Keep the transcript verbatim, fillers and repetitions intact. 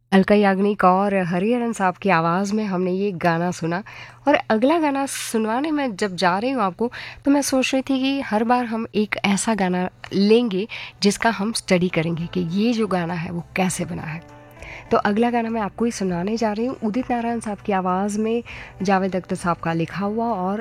अलका याग्निक और हरिहरन साहब की आवाज़ में हमने ये गाना सुना। और अगला गाना सुनवाने मैं जब जा रही हूँ आपको, तो मैं सोच रही थी कि हर बार हम एक ऐसा गाना लेंगे जिसका हम स्टडी करेंगे कि ये जो गाना है वो कैसे बना है। तो अगला गाना मैं आपको ही सुनाने जा रही हूँ, उदित नारायण साहब की आवाज़ में, जावेद अख्तर साहब का लिखा हुआ और